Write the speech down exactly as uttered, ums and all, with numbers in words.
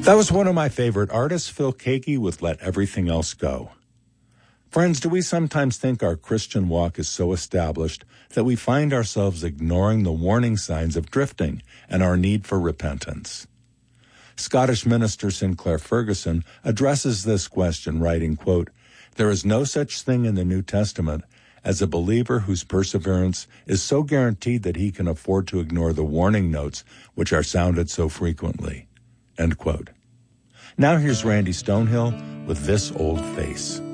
That was one of my favorite artists, Phil Keaggy, with Let Everything Else Go. Friends, do we sometimes think our Christian walk is so established that we find ourselves ignoring the warning signs of drifting and our need for repentance? Scottish minister Sinclair Ferguson addresses this question, writing, quote, "There is no such thing in the New Testament as a believer whose perseverance is so guaranteed that he can afford to ignore the warning notes which are sounded so frequently." End quote. Now here's Randy Stonehill with This Old Face.